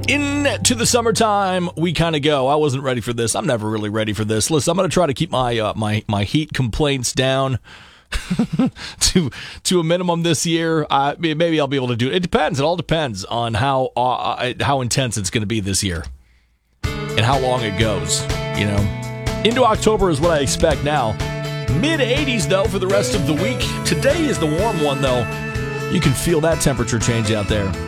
Into the summertime, we kind of go. I wasn't ready for this. I'm never really ready for this. Listen, I'm going to try to keep my my heat complaints down to a minimum this year. Maybe I'll be able to do it. It depends. It all depends on how intense it's going to be this year and how long it goes. You know, into October is what I expect now. Mid 80s though for the rest of the week. Today is the warm one though. You can feel that temperature change out there.